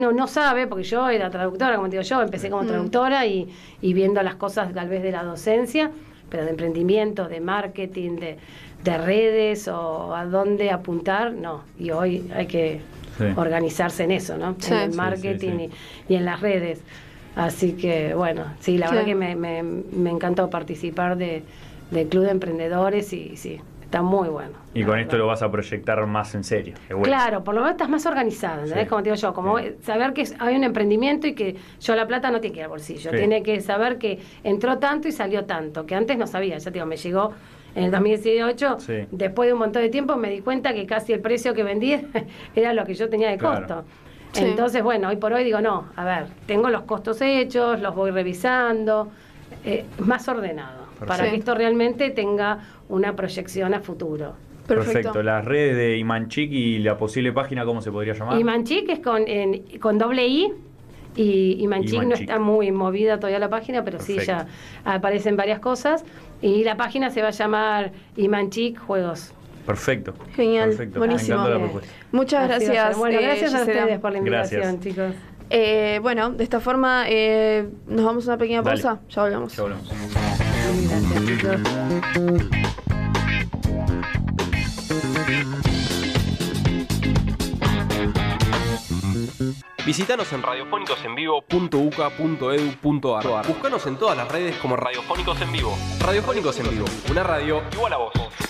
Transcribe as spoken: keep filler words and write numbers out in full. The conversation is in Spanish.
no, no sabe, porque yo era traductora, como te digo yo, empecé como Mm. traductora y, y viendo las cosas tal vez de la docencia, pero de emprendimiento, de marketing, de, de redes o a dónde apuntar, no. Y hoy hay que Sí. organizarse en eso, ¿no? Sí. En el Sí, marketing sí, sí. Y, y en las redes. Así que, bueno, sí, la Sí. verdad que me, me, me encantó participar de, del Club de Emprendedores y sí, está muy bueno. Y la con verdad. esto lo vas a proyectar más en serio. Qué bueno. Claro, por lo menos estás más organizada, ¿entendés? Sí. Como te digo yo, como Sí. saber que hay un emprendimiento y que yo la plata no tiene que ir al bolsillo, Sí. tiene que saber que entró tanto y salió tanto, que antes no sabía, ya te digo, me llegó en el dos mil dieciocho, Sí. después de un montón de tiempo me di cuenta que casi el precio que vendí era lo que yo tenía de Claro. costo. Sí. Entonces, bueno, hoy por hoy digo, no, a ver, tengo los costos hechos, los voy revisando, eh, más ordenado, para Perfecto. que esto realmente tenga una proyección a futuro. Perfecto. Perfecto. Las redes de Imanchik y la posible página, ¿cómo se podría llamar? Imanchik es con, en- con doble I y Imanchik no Imanchik. está muy movida todavía la página, pero sí Perfecto. ya aparecen varias cosas y la página se va a llamar Imanchik Juegos. Perfecto. Genial, Perfecto. buenísimo. Me encantó la Bien. propuesta. Muchas Así va a ser. gracias. Bueno, eh, gracias a Gisela. ustedes por la invitación, Gracias. chicos. Eh, bueno, de esta forma eh, nos vamos a una pequeña Dale. pausa. Ya volvemos. Ya volvemos. Gracias, chicos. Visítanos en radiofónicos en vivo punto u c a punto e d u punto a r. Búscanos en todas las redes como Radiofónicos en Vivo. Radiofónicos en Vivo, una radio igual a vos.